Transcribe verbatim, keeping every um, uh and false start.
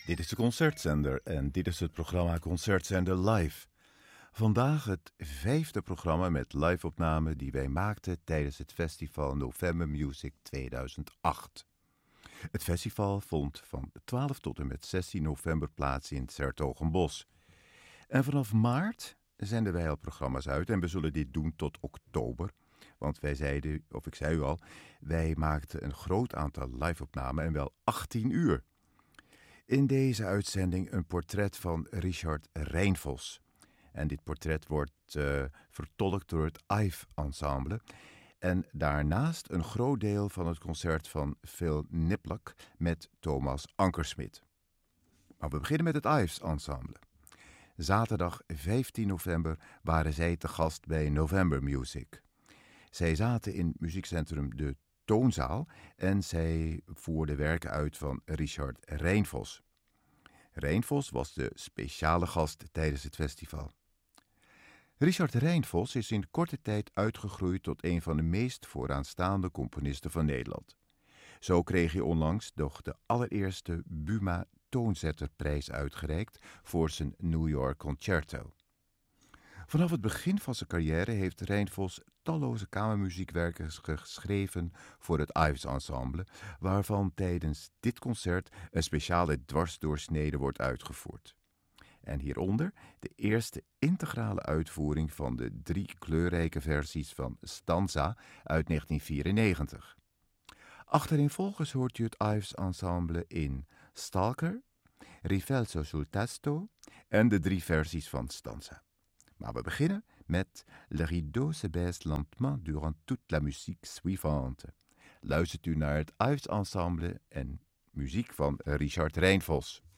Dit is de Concertzender en dit is het programma Concertzender Live. Vandaag het vijfde programma met live-opname die wij maakten tijdens het festival November Music tweeduizend acht. Het festival vond van twaalf tot en met zestien november plaats in 's-Hertogenbosch. En vanaf maart zenden wij al programma's uit en we zullen dit doen tot oktober. Want wij zeiden, of ik zei u al, wij maakten een groot aantal live-opnamen en wel achttien uur. In deze uitzending een portret van Richard Rijnvos. En dit portret wordt uh, vertolkt door het Ives Ensemble. En daarnaast een groot deel van het concert van Phil Niplak met Thomas Ankersmit. Maar we beginnen met het Ives Ensemble. Zaterdag vijftien november waren zij te gast bij November Music. Zij zaten in muziekcentrum De Toonzaal en zij voerden werken uit van Richard Rijnvos. Rijnvos was de speciale gast tijdens het festival. Richard Rijnvos is in korte tijd uitgegroeid tot een van de meest vooraanstaande componisten van Nederland. Zo kreeg hij onlangs nog de allereerste Buma Toonzetterprijs uitgereikt voor zijn New York Concerto. Vanaf het begin van zijn carrière heeft Rijnvos talloze kamermuziekwerken geschreven voor het Ives Ensemble, waarvan tijdens dit concert een speciale dwarsdoorsnede wordt uitgevoerd. En hieronder de eerste integrale uitvoering van de drie kleurrijke versies van Stanza uit negentien vierennegentig. Achtereenvolgens hoort u het Ives Ensemble in Stalker, Rifelzo sul testo en de drie versies van Stanza. Maar we beginnen met Le rideau se baisse lentement durant toute la musique suivante. Luistert u naar het Ives Ensemble en muziek van Richard Rijnvos.